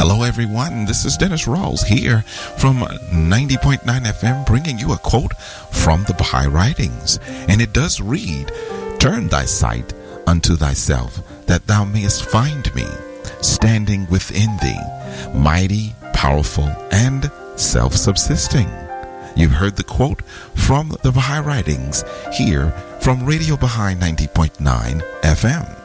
Hello everyone, this is Dennis Rawls here from 90.9 FM bringing you a quote from the Baha'i Writings. And it does read, "Turn thy sight unto thyself, that thou mayest find me, standing within thee, mighty, powerful, and self-subsisting." You've heard the quote from the Baha'i Writings here from Radio Baha'i 90.9 FM.